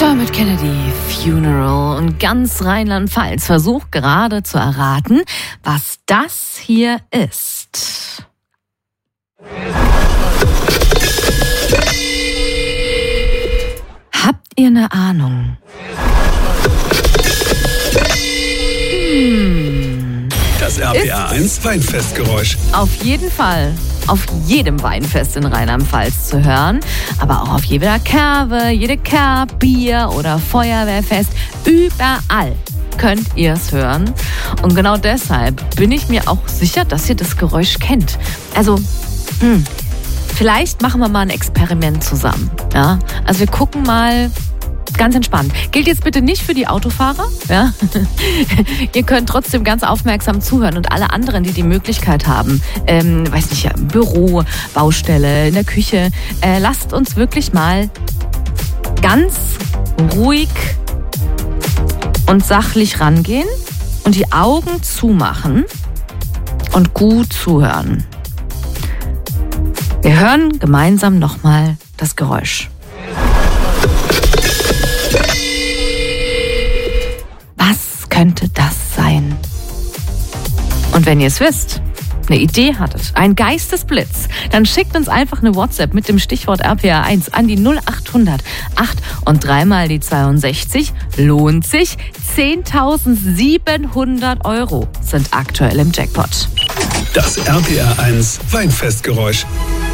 Dermot Kennedy, Funeral, und ganz Rheinland-Pfalz versucht gerade zu erraten, was das hier ist. Habt ihr eine Ahnung? Das RPR1 Weinfestgeräusch. Auf jeden Fall auf jedem Weinfest in Rheinland-Pfalz zu hören, aber auch auf jeder Kerwe, jede Kerb, Bier- oder Feuerwehrfest. Überall könnt ihr es hören. Und genau deshalb bin ich mir auch sicher, dass ihr das Geräusch kennt. Also, vielleicht machen wir mal ein Experiment zusammen. Ja? Also wir gucken mal. Ganz entspannt. Gilt jetzt bitte nicht für die Autofahrer. Ja? Ihr könnt trotzdem ganz aufmerksam zuhören und alle anderen, die die Möglichkeit haben, weiß nicht, ja, im Büro, Baustelle, in der Küche, lasst uns wirklich mal ganz ruhig und sachlich rangehen und die Augen zumachen und gut zuhören. Wir hören gemeinsam nochmal das Geräusch. Könnte das sein? Und wenn ihr es wisst, eine Idee hattet, ein Geistesblitz, dann schickt uns einfach eine WhatsApp mit dem Stichwort RPR1 an die 0800 8 und 3 mal die 62. Lohnt sich. 10.700 € sind aktuell im Jackpot. Das RPR1 Weinfestgeräusch.